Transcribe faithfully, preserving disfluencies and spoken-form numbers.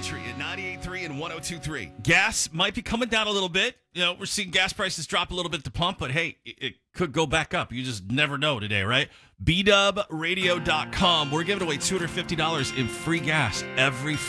Country at ninety-eight point three and one oh two point three. Gas might be coming down a little bit. You know, we're seeing gas prices drop a little bit at the pump, but hey, it, it could go back up. You just never know today, right? b dub radio dot com. We're giving away two hundred fifty dollars in free gas every